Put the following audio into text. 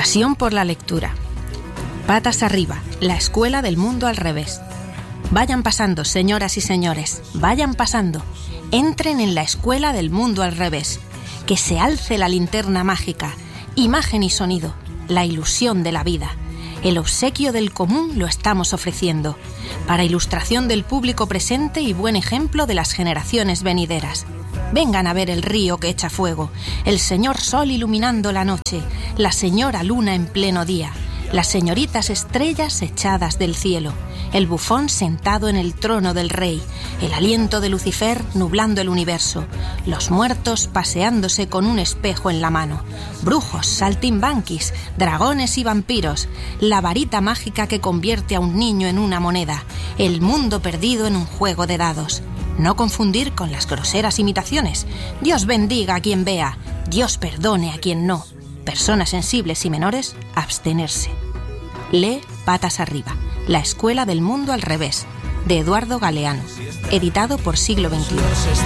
Pasión por la lectura. Patas arriba, la escuela del mundo al revés. Vayan pasando, señoras y señores, vayan pasando. Entren en la escuela del mundo al revés. Que se alce la linterna mágica, imagen y sonido, la ilusión de la vida. El obsequio del común lo estamos ofreciendo, para ilustración del público presente y buen ejemplo de las generaciones venideras. Vengan a ver el río que echa fuego, el señor sol iluminando la noche, la señora luna en pleno día, las señoritas estrellas echadas del cielo, el bufón sentado en el trono del rey, el aliento de Lucifer nublando el universo, los muertos paseándose con un espejo en la mano, brujos, saltimbanquis, dragones y vampiros, la varita mágica que convierte a un niño en una moneda, el mundo perdido en un juego de dados. No confundir con las groseras imitaciones. Dios bendiga a quien vea, Dios perdone a quien no. Personas sensibles y menores, abstenerse. Lee Patas arriba, la escuela del mundo al revés, de Eduardo Galeano, editado por Siglo XXI.